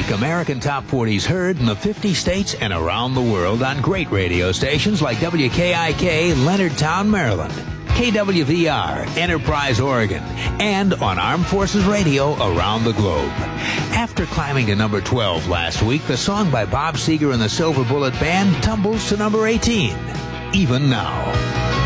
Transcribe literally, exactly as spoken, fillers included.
make American Top forties heard in the fifty states and around the world on great radio stations like W K I K, Leonardtown, Maryland, K W V R, Enterprise, Oregon, and on Armed Forces Radio around the globe. After climbing to number twelve last week, the song by Bob Seger and the Silver Bullet Band tumbles to number eighteen. Even Now.